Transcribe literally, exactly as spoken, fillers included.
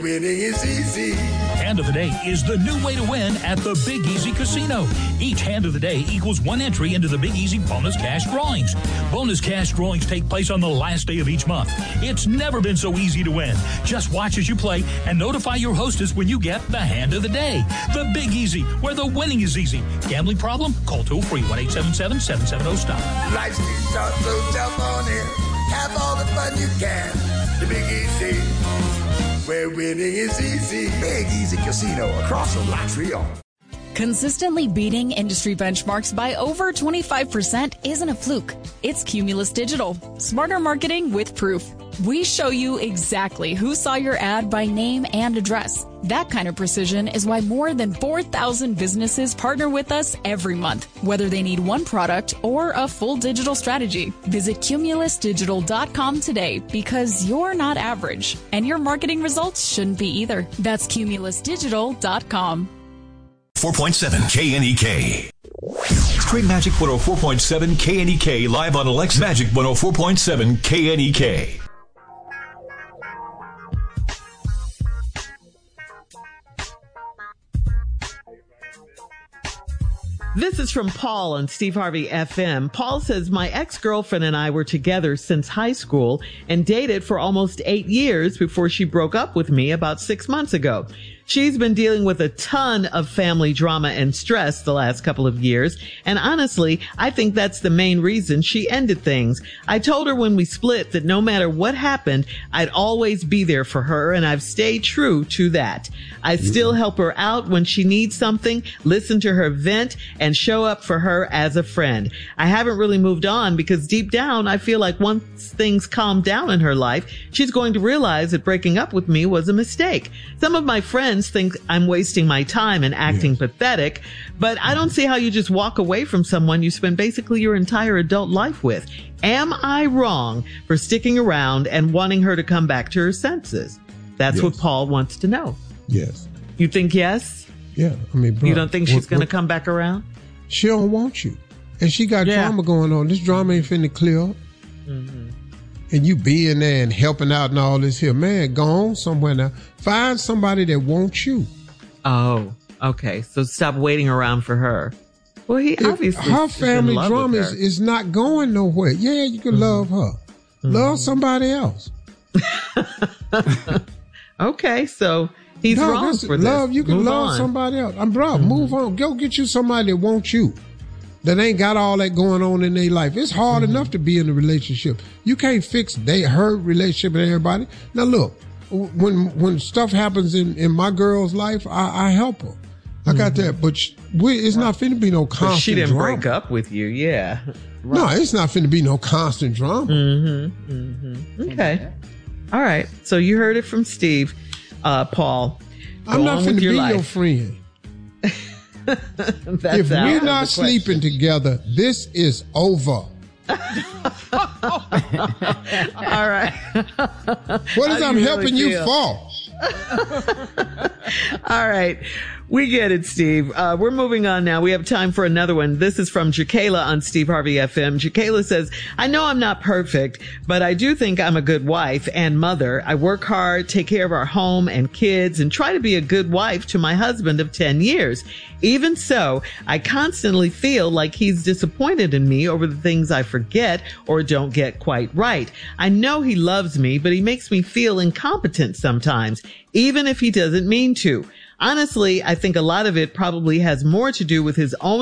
Winning is easy. Hand of the Day is the new way to win at the Big Easy Casino. Each Hand of the Day equals one entry into the Big Easy Bonus Cash Drawings. Bonus Cash Drawings take place on the last day of each month. It's never been so easy to win. Just watch as you play and notify your hostess when you get the Hand of the Day. The Big Easy, where the winning is easy. Gambling problem? Call toll-free one eight seven seven, seven seven zero, stop. Life's too short, so jump on in. Have all the fun you can. The Big Easy, where winning is easy. Big Easy Casino across from Montreal. Consistently beating industry benchmarks by over twenty-five percent isn't a fluke. It's Cumulus Digital. Smarter marketing with proof. We show you exactly who saw your ad by name and address. That kind of precision is why more than four thousand businesses partner with us every month, whether they need one product or a full digital strategy. Visit cumulus digital dot com today because you're not average, and your marketing results shouldn't be either. That's cumulus digital dot com. four point seven K N E K. Straight Magic one oh four point seven K N E K, live on Alexa Magic one oh four point seven K N E K. This is from Paul on Steve Harvey F M. Paul says, my ex-girlfriend and I were together since high school and dated for almost eight years before she broke up with me about six months ago. She's been dealing with a ton of family drama and stress the last couple of years, and honestly, I think that's the main reason she ended things. I told her when we split that no matter what happened, I'd always be there for her, and I've stayed true to that. I still help her out when she needs something, listen to her vent, and show up for her as a friend. I haven't really moved on because deep down, I feel like once things calm down in her life, she's going to realize that breaking up with me was a mistake. Some of my friends think I'm wasting my time and acting yes. pathetic, but I don't see how you just walk away from someone you spend basically your entire adult life with. Am I wrong for sticking around and wanting her to come back to her senses? That's yes. what Paul wants to know. Yes. You think yes? Yeah. I mean, bro, you don't think she's going to come back around? She don't want you. And she got yeah. drama going on. This drama ain't finna clear up. Mm-hmm. And you being there and helping out and all this here. Man, go on somewhere now. Find somebody that wants you. Oh, okay. So stop waiting around for her. Well, he if obviously her family drama is, is not going nowhere. Yeah, you can mm-hmm. love her. Mm-hmm. Love somebody else. Okay, so he's no, wrong for this. Love, you can move love on. somebody else. I'm bro, mm-hmm. move on. Go get you somebody that wants you. That ain't got all that going on in their life. It's hard mm-hmm. enough to be in a relationship. You can't fix they her relationship with everybody. Now look, when when stuff happens in, in my girl's life, I, I help her. I got mm-hmm. that, but she, we, it's right. not finna be no constant. But she didn't drama. break up with you, yeah. Right. No, it's not finna be no constant drama. Mm-hmm. Mm-hmm. Okay, all right. So you heard it from Steve, uh, Paul. Go I'm not finna be life. your friend. If we're not sleeping together, this is over. All right. What is I'm you helping really you for? All right. We get it, Steve. Uh, we're moving on now. We have time for another one. This is from Jacayla on Steve Harvey F M. Jacayla says, I know I'm not perfect, but I do think I'm a good wife and mother. I work hard, take care of our home and kids, and try to be a good wife to my husband of ten years. Even so, I constantly feel like he's disappointed in me over the things I forget or don't get quite right. I know he loves me, but he makes me feel incompetent sometimes, even if he doesn't mean to. Honestly, I think a lot of it probably has more to do with his own